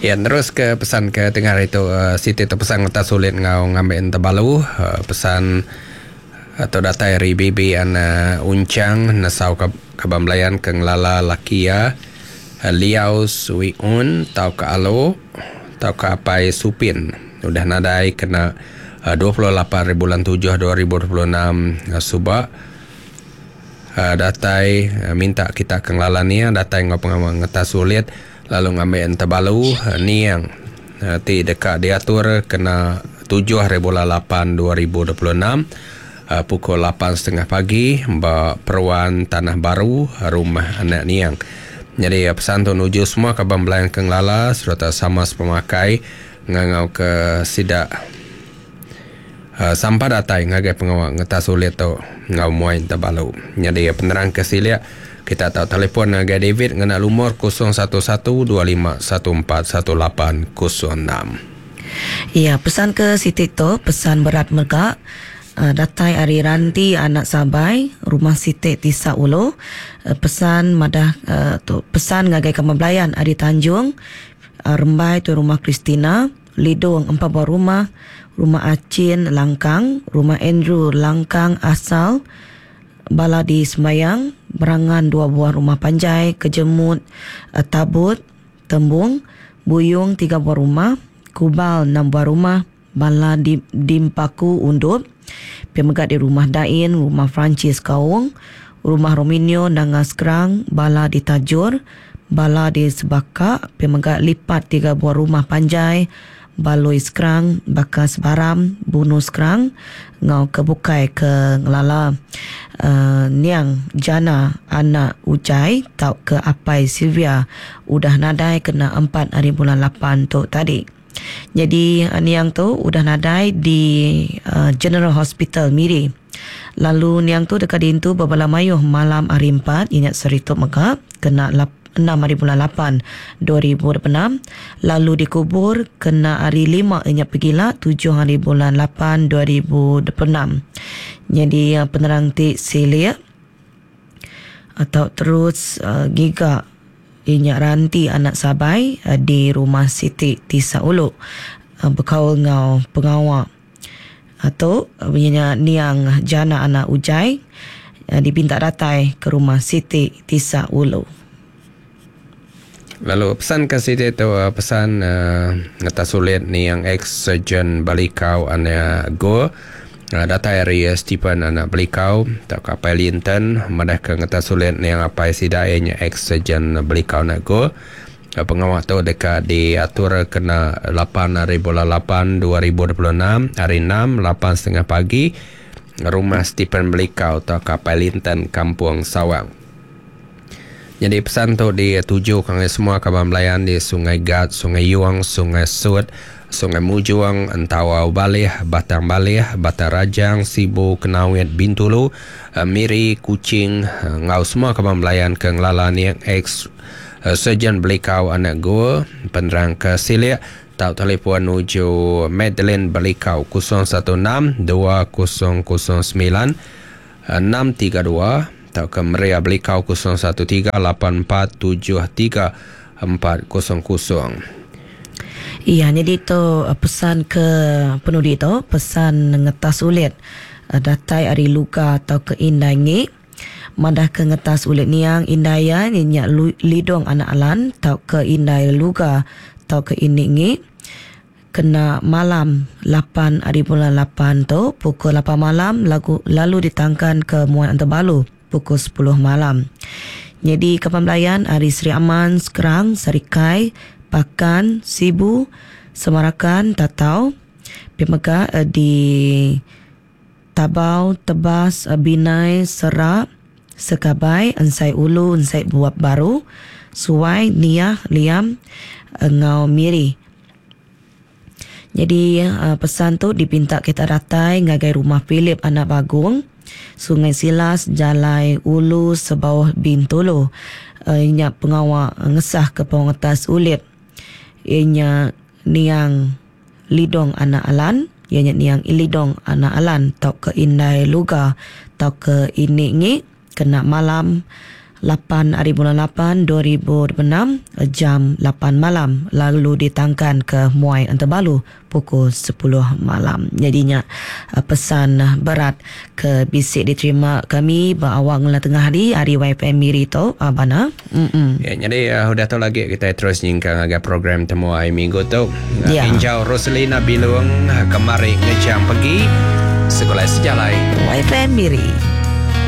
Ya, terus ke pesan ke tengah itu Siti tu pesan ngata sulit ngau ngambil terbalu pesan atau data dari BB ana uncang nasau kabamlayan ke ngelala lakia liau suiun tau ke alo tau ke apai supin udah nadai kena 28 bulan 7 2026 subak datai minta kita ke ngelala ni datai ngau pengamal ngata sulit lalu ngambil terbalu ni yang ti dekat diatur kena 7 bulan 8 2026 pukul 8.30 pagi Perwan Tanah Baru rumah anak niang. Jadi pesan tu nuju semua ke Bambelayan Kenglala serta sama pemakai ngangau ke sidak sampai datai ngagai pengawal ngeta sulit tu ngau muai terbalu. Jadi penerang ke silia kita tahu telefon ngagai David ngena lumur 0112514186. Ya, pesan ke Siti tu pesan berat mereka datai Ari Ranti anak Sabai rumah Siti Tisa Ulo pesan madah tu pesan ngagai Kemablayan Ari Tanjung Rembai tu rumah Kristina Lidong 4 buah rumah Acin Langkang rumah Andrew Langkang Asal Baladi Sembayang Berangan 2 buah rumah Panjai Kejemut Tabut Tembung Buyung 3 buah rumah Kubal 6 buah rumah Bala Dimpaku Undup Pemegat di rumah Dain rumah Francis Kaung rumah Rominio Nangas Kerang Bala di Tajur Bala di Sebaka Pemegat lipat 3 buah rumah Panjai Baloi Skrang Bakas Baram Bunus Skrang ngau kebukai ke ngelala Niang Jana anak Ujai tau ke Apai Sylvia udah nadai kena 4 hari bulan 8 tu tadi. Jadi niang tu udah nadai di General Hospital Miri. Lalu niang tu dekat dintu babala mayuh malam hari 4 ingat seritup maka kena 6 hari bulan 8 2026. Lalu dikubur kena hari 5 ingat pergilah 7 hari bulan 8 2026. Jadi penerang ti silia atau terus giga inyak Ranti anak Sabai di rumah Siti Tisa Ulu berkaul ngau pengawal atau punya niang Jana anak Ujai dipinta datai ke rumah Siti Tisa Ulu. Lalu pesan ke Siti tu pesan ngata sulit ni yang ex-surgeon balikau anak go data dari Stephen anak belikau tak kapai Linton madah ke ngata sulit ni yang apa sidainya ex-surgeon belikau anak go pengawal tu dekat diatur kena 8 hari bulan 8 2026 hari 6 8.30 pagi rumah Stephen belikau tak kapai Linton Kampung Sawang. Jadi pesan tu dituju kami semua kabar melayan di Sungai Gat, Sungai Yuang, Sungai Sud, Sungai Mujuang, Entawau Balih, Batang Balih, Batang Rajang, Sibu, Kenawit, Bintulu, Miri, Kucing, ngau semua kabar melayan ke ngelala ni ex surgeon belikau anak gua penerang ke silia tau telefon nuju Madeline Belikau 016 2009 632 atau ke Maria Belikau 0138473400. Iya, jadi itu pesan ke penudi tu pesan ngetas ulit datai ari luka atau ke indangi madah ke ngetas ulit niang indaya nyak lidong anak alan tau ke indai luga tau ke iningi kena malam 8 hari bulan 8 tu pukul 8 malam lalu ditangkan ke Muan Antarbalu pukul 10 malam. Jadi Kepamlayan Ari Sri Aman Skerang Sarikai Pakan Sibu Semarakan Tatau Pemega di Tabau Tebas Binai Serak Sekabai Ensai Ulu Ensai Buat Baru Suai Niah Liam Ngau Miri. Jadi pesan tu dipinta kita datai ngagai rumah Philip anak Bagung Sungai Silas Jalai Ulu sebawah Bintulu. Inya pengawal ngesah ke pengetas ulit inya niang lidong anak alan ianya niang ilidong anak alan tau ke indai luga tau ke iningi kena malam 8 hari bulan 8 2006 jam 8 malam, lalu ditangkan ke Muai Antarbalu pukul 10 malam. Jadinya pesan berat ke bisik diterima kami berawang tengah hari YPM Miri tu bana. Ya, jadi udah tahu lagi kita terus nyingkang agak program temu hari minggu tu. Injau Roselina Bilung kemari ngejam pergi sekolah sejalai YPM Miri.